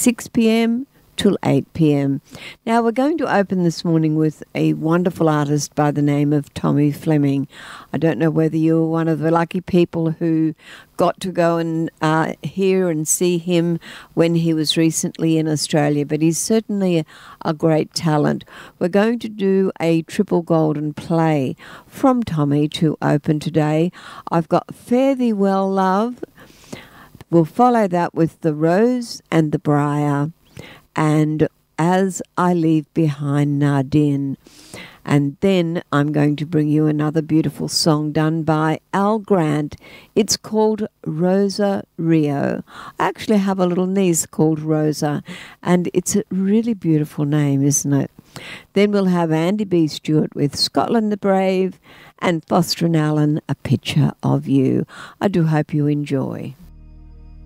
6 p.m. till 8 p.m. Now, we're going to open this morning with a wonderful artist by the name of Tommy Fleming. I don't know whether you're one of the lucky people who got to go and hear and see him when he was recently in Australia, but he's certainly a great talent. We're going to do a triple golden play from Tommy to open today. I've got Fare Thee Well, Love. We'll follow that with The Rose and the Briar, and As I Leave Behind Nardin. And then I'm going to bring you another beautiful song done by Al Grant. It's called Rosa Rio. I actually have a little niece called Rosa, and it's a really beautiful name, isn't it? Then we'll have Andy B. Stewart with Scotland the Brave, and Foster and Allen, A Picture of You. I do hope you enjoy.